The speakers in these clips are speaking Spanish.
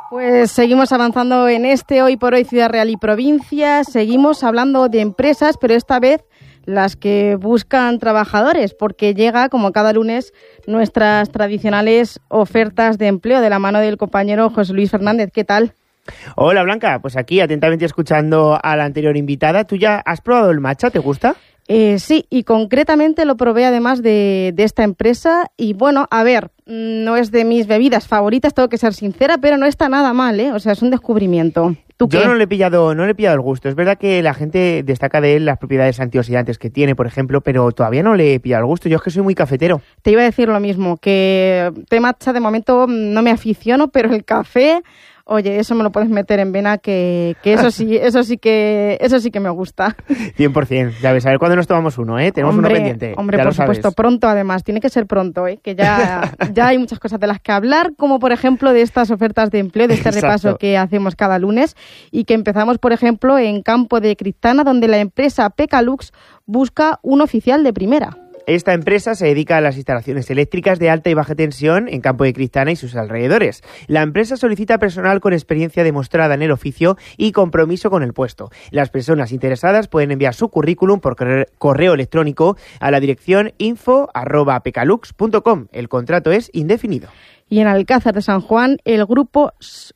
Pues seguimos avanzando en este Hoy por Hoy Ciudad Real y Provincia. Seguimos hablando de empresas, pero esta vez las que buscan trabajadores, porque llega, como cada lunes, nuestras tradicionales ofertas de empleo de la mano del compañero José Luis Fernández. ¿Qué tal? Hola, Blanca. Pues aquí, atentamente escuchando a la anterior invitada. ¿Tú ya has probado el matcha? ¿Te gusta? Sí, y concretamente lo probé además de esta empresa. Y bueno, a ver, no es de mis bebidas favoritas, tengo que ser sincera, pero no está nada mal, ¿eh? O sea, es un descubrimiento. Yo no le he pillado el gusto. Es verdad que la gente destaca de él las propiedades antioxidantes que tiene, por ejemplo, pero todavía no le he pillado el gusto. Yo es que soy muy cafetero. Te iba a decir lo mismo, que té matcha de momento no me aficiono, pero el café, oye, eso me lo puedes meter en vena, que eso sí que me gusta. 100%. Ya ves, a ver cuándo nos tomamos uno, ¿eh? Tenemos uno pendiente. Hombre, por supuesto, pronto además. Tiene que ser pronto, ¿eh? Que ya hay muchas cosas de las que hablar, como por ejemplo de estas ofertas de empleo, de este repaso que hacemos cada lunes, y que empezamos, por ejemplo, en Campo de Criptana, donde la empresa Pecalux busca un oficial de primera. Esta empresa se dedica a las instalaciones eléctricas de alta y baja tensión en Campo de Criptana y sus alrededores. La empresa solicita personal con experiencia demostrada en el oficio y compromiso con el puesto. Las personas interesadas pueden enviar su currículum por correo electrónico a la dirección info@pecalux.com. El contrato es indefinido. Y en Alcázar de San Juan, el grupo,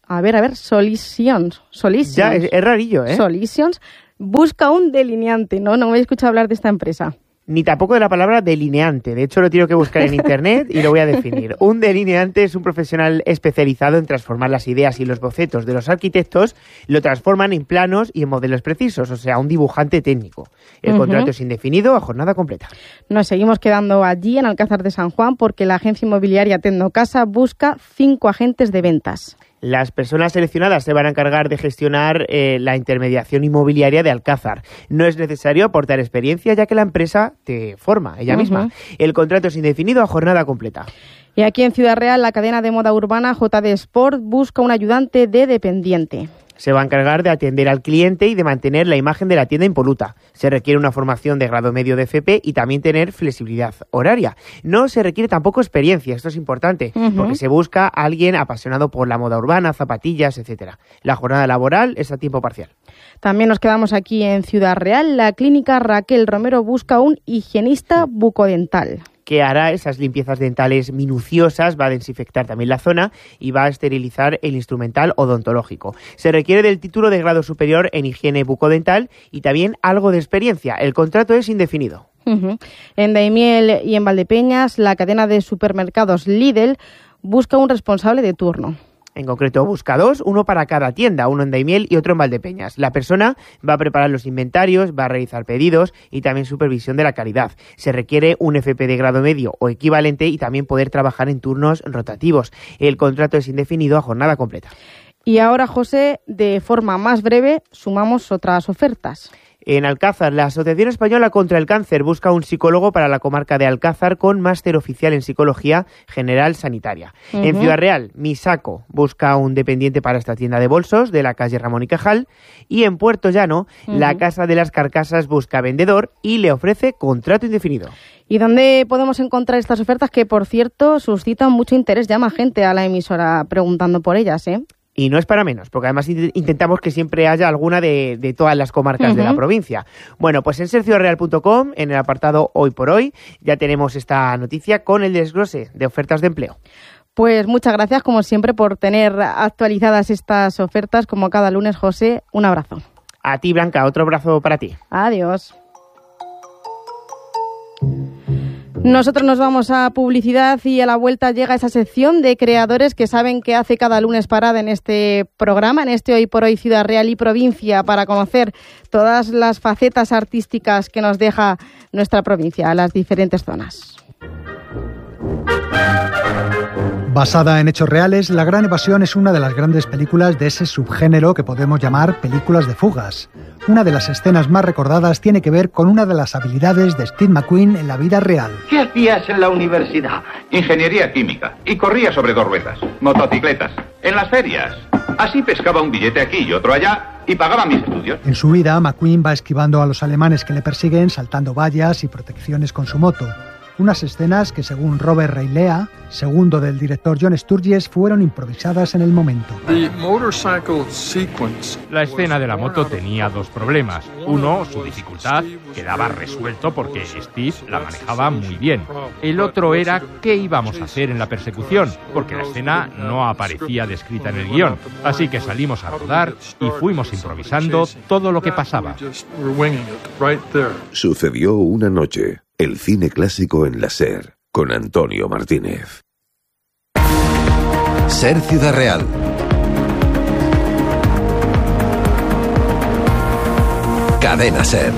Solutions. Ya, es rarillo, ¿eh? Solutions busca un delineante. No me he escuchado hablar de esta empresa. Ni tampoco de la palabra delineante. De hecho, lo tengo que buscar en internet y lo voy a definir. Un delineante es un profesional especializado en transformar las ideas y los bocetos de los arquitectos, lo transforman en planos y en modelos precisos, o sea, un dibujante técnico. El contrato es indefinido a jornada completa. Nos seguimos quedando allí, en Alcázar de San Juan, porque la agencia inmobiliaria Tecnocasa busca 5 agentes de ventas. Las personas seleccionadas se van a encargar de gestionar la intermediación inmobiliaria de Alcázar. No es necesario aportar experiencia, ya que la empresa te forma ella misma. El contrato es indefinido a jornada completa. Y aquí en Ciudad Real, la cadena de moda urbana JD Sport busca un ayudante de dependiente. Se va a encargar de atender al cliente y de mantener la imagen de la tienda impoluta. Se requiere una formación de grado medio de FP y también tener flexibilidad horaria. No se requiere tampoco experiencia, esto es importante, porque se busca a alguien apasionado por la moda urbana, zapatillas, etcétera. La jornada laboral es a tiempo parcial. También nos quedamos aquí en Ciudad Real. La clínica Raquel Romero busca un higienista bucodental, que hará esas limpiezas dentales minuciosas, va a desinfectar también la zona y va a esterilizar el instrumental odontológico. Se requiere del título de grado superior en higiene bucodental y también algo de experiencia. El contrato es indefinido. En Daimiel y en Valdepeñas, la cadena de supermercados Lidl busca un responsable de turno. En concreto, busca 2, uno para cada tienda, uno en Daimiel y otro en Valdepeñas. La persona va a preparar los inventarios, va a realizar pedidos y también supervisión de la calidad. Se requiere un FP de grado medio o equivalente y también poder trabajar en turnos rotativos. El contrato es indefinido a jornada completa. Y ahora, José, de forma más breve, sumamos otras ofertas. En Alcázar, la Asociación Española contra el Cáncer busca un psicólogo para la comarca de Alcázar con máster oficial en Psicología General Sanitaria. En Ciudad Real, Misaco busca un dependiente para esta tienda de bolsos de la calle Ramón y Cajal. Y en Puerto Llano, la Casa de las Carcasas busca vendedor y le ofrece contrato indefinido. ¿Y dónde podemos encontrar estas ofertas que, por cierto, suscitan mucho interés? Llama gente a la emisora preguntando por ellas, ¿eh? Y no es para menos, porque además intentamos que siempre haya alguna de todas las comarcas de la provincia. Bueno, pues en serciorreal.com, en el apartado Hoy por Hoy, ya tenemos esta noticia con el desglose de ofertas de empleo. Pues muchas gracias, como siempre, por tener actualizadas estas ofertas, como cada lunes, José. Un abrazo. A ti, Blanca, otro abrazo para ti. Adiós. Nosotros nos vamos a publicidad y a la vuelta llega esa sección de creadores que saben que hace cada lunes parada en este programa, en este Hoy por Hoy Ciudad Real y Provincia, para conocer todas las facetas artísticas que nos deja nuestra provincia, las diferentes zonas. Basada en hechos reales, La Gran Evasión es una de las grandes películas de ese subgénero que podemos llamar películas de fugas. Una de las escenas más recordadas tiene que ver con una de las habilidades de Steve McQueen en la vida real. ¿Qué hacías en la universidad? Ingeniería química. Y corría sobre 2 ruedas. Motocicletas. En las ferias. Así pescaba un billete aquí y otro allá y pagaba mis estudios. En su vida, McQueen va esquivando a los alemanes que le persiguen, saltando vallas y protecciones con su moto. Unas escenas que, según Robert Reilea, segundo del director John Sturges, fueron improvisadas en el momento. La escena de la moto tenía dos problemas. Uno, su dificultad, quedaba resuelto porque Steve la manejaba muy bien. El otro era qué íbamos a hacer en la persecución, porque la escena no aparecía descrita en el guión. Así que salimos a rodar y fuimos improvisando todo lo que pasaba. Sucedió una noche. El cine clásico en la SER, con Antonio Martínez. SER Ciudad Real. Cadena SER.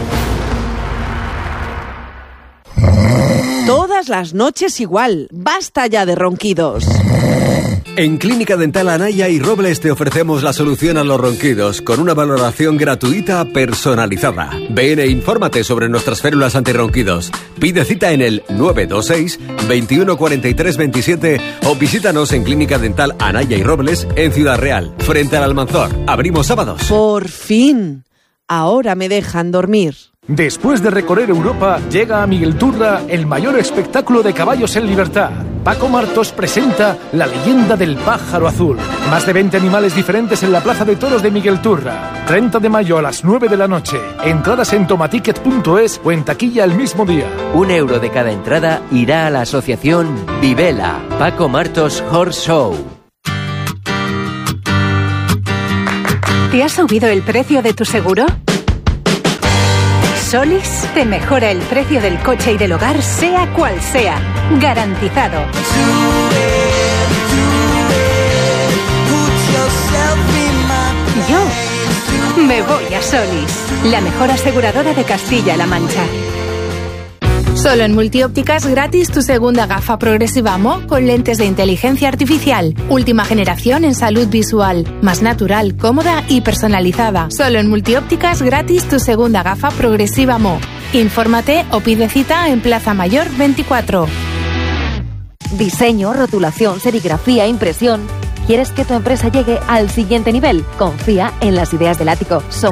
Todas las noches igual. Basta ya de ronquidos. En Clínica Dental Anaya y Robles te ofrecemos la solución a los ronquidos con una valoración gratuita personalizada. Ven e infórmate sobre nuestras férulas antirronquidos. Pide cita en el 926 21 43 27 o visítanos en Clínica Dental Anaya y Robles en Ciudad Real, frente al Almanzor. Abrimos sábados. Por fin. Ahora me dejan dormir. Después de recorrer Europa, llega a Miguelturra el mayor espectáculo de caballos en libertad. Paco Martos presenta La leyenda del pájaro azul. Más de 20 animales diferentes en la Plaza de Toros de Miguelturra. 30 de mayo a las 9 de la noche. Entradas en tomaticket.es o en taquilla el mismo día. €1 de cada entrada irá a la asociación Vivela. Paco Martos Horse Show. ¿Te ha subido el precio de tu seguro? Solis te mejora el precio del coche y del hogar, sea cual sea. Garantizado. Yo me voy a Solis, la mejor aseguradora de Castilla-La Mancha. Solo en Multiópticas gratis tu segunda gafa progresiva Mo con lentes de inteligencia artificial. Última generación en salud visual. Más natural, cómoda y personalizada. Solo en Multiópticas gratis tu segunda gafa progresiva Mo. Infórmate o pide cita en Plaza Mayor 24. Diseño, rotulación, serigrafía, impresión. ¿Quieres que tu empresa llegue al siguiente nivel? Confía en las ideas del Ático. Somos